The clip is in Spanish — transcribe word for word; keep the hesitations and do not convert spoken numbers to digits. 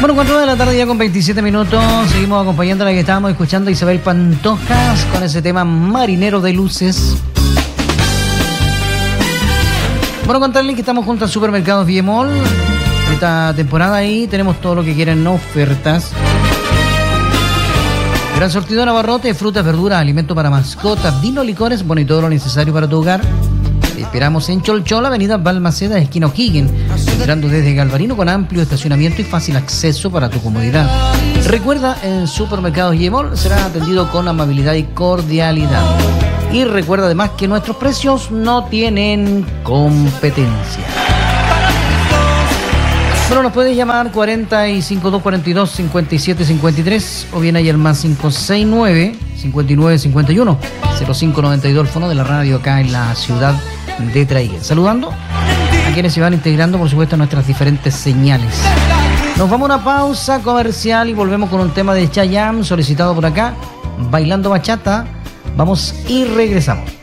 Bueno, cuatro de la tarde ya con veintisiete minutos. Seguimos acompañando a la que estábamos escuchando, Isabel Pantojas, con ese tema Marinero de Luces. Bueno, contarles que estamos junto a Supermercados Villemol. Esta temporada ahí tenemos todo lo que quieren, ofertas. Gran surtido en abarrotes, frutas, verduras, alimentos para mascotas, vino, licores, bueno, y todo lo necesario para tu hogar. Te esperamos en Cholchol, avenida Balmaceda, esquina O'Higgins, entrando desde Galvarino, con amplio estacionamiento y fácil acceso para tu comodidad. Recuerda, en Supermercados Villemol será atendido con amabilidad y cordialidad. Y recuerda además que nuestros precios no tienen competencia. Bueno, nos puedes llamar cuarenta y cinco, dos cuarenta y dos, cincuenta y siete cincuenta y tres o bien ahí el más cinco seis nueve, cincuenta y nueve cincuenta y uno, cero cinco noventa y dos, el fono de la radio acá en la ciudad de Traiguén. Saludando a quienes se van integrando, por supuesto, a nuestras diferentes señales. Nos vamos a una pausa comercial y volvemos con un tema de Chayanne solicitado por acá, Bailando Bachata. Vamos y regresamos.